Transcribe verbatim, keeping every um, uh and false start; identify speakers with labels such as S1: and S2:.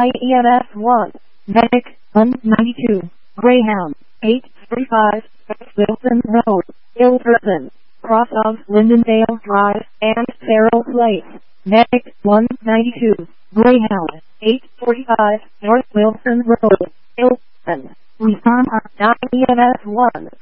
S1: I E M S one. Medic, one ninety-two. Greyhound, eight thirty-five, Wilson Road, Ilverton, cross of Lindendale Drive and Farrell Place. Medic, one ninety-two. Greyhound, eight forty-five, North Wilson Road, Ilverton. Respond on I E M S one.